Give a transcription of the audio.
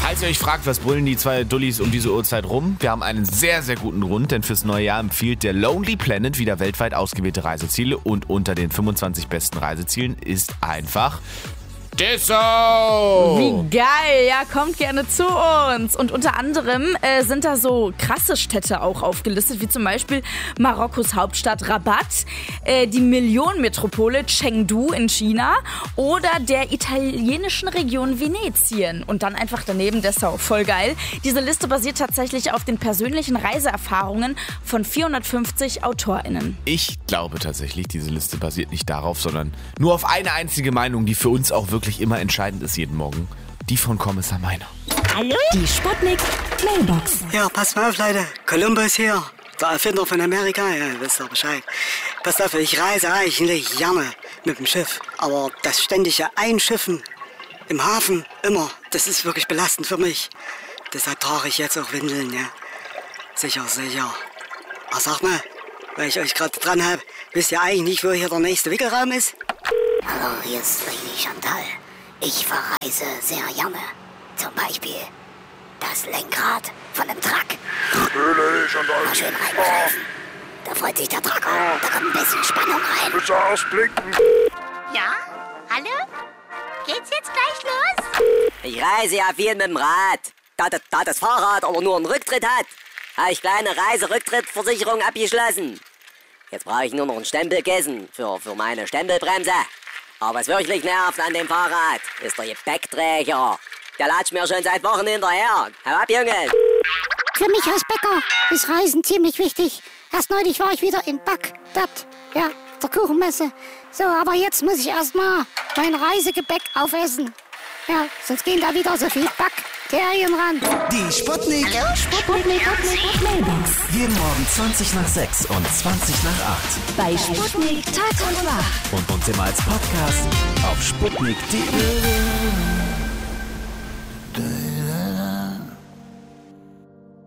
Falls ihr euch fragt, was brüllen die zwei Dullis um diese Uhrzeit rum, wir haben einen sehr, sehr guten Grund, denn fürs neue Jahr empfiehlt der Lonely Planet wieder weltweit ausgewählte Reiseziele und unter den 25 besten Reisezielen ist einfach Dessau! Wie geil, ja, kommt gerne zu uns. Und unter anderem sind da so krasse Städte auch aufgelistet, wie zum Beispiel Marokkos Hauptstadt Rabat, die Millionenmetropole Chengdu in China oder der italienischen Region Venetien. Und dann einfach daneben Dessau, voll geil. Diese Liste basiert tatsächlich auf den persönlichen Reiseerfahrungen von 450 AutorInnen. Ich glaube tatsächlich, diese Liste basiert nicht darauf, sondern nur auf eine einzige Meinung, die für uns auch wirklich immer entscheidend ist jeden Morgen. Die von Kommissar Meiner. Hallo? Die Sputnik Mailbox. Ja, passt mal auf, Leute. Columbus hier. Der Erfinder von Amerika. Ja, wisst ihr Bescheid. Passt auf, ich reise eigentlich gerne mit dem Schiff. Aber das ständige Einschiffen im Hafen, immer, das ist wirklich belastend für mich. Deshalb trage ich jetzt auch Windeln, ja. Sicher, sicher. Ach, sag mal, weil ich euch gerade dran habe, wisst ihr eigentlich nicht, wo hier der nächste Wickelraum ist? Hallo, hier ist Lady Chantal. Ich verreise sehr gerne. Zum Beispiel das Lenkrad von einem Truck. Lady Chantal. Mal schön reingreifen. Da freut sich der Truck auch. Da kommt ein bisschen Spannung rein. Bitte ausblicken. Ja? Hallo? Geht's jetzt gleich los? Ich reise ja viel mit dem Rad. Da das Fahrrad aber nur einen Rücktritt hat, habe ich kleine Reiserücktrittversicherung abgeschlossen. Jetzt brauche ich nur noch einen Stempelkissen für meine Stempelbremse. Aber was wirklich nervt an dem Fahrrad, ist der Gepäckträger. Der latscht mir schon seit Wochen hinterher. Hau ab, Junge! Für mich als Bäcker ist Reisen ziemlich wichtig. Erst neulich war ich wieder in Bagdad. Ja, der Kuchenmesse. So, aber jetzt muss ich erstmal mein Reisegepäck aufessen. Ja, sonst gehen da wieder so viel Bakterien ran. Die Sputnik. Hallo? Sputnik Mailbox. Jeden Morgen 20 nach 6 und 20 nach 8. Bei Sputnik Tag und Wach. Und uns immer als Podcast auf sputnik.de.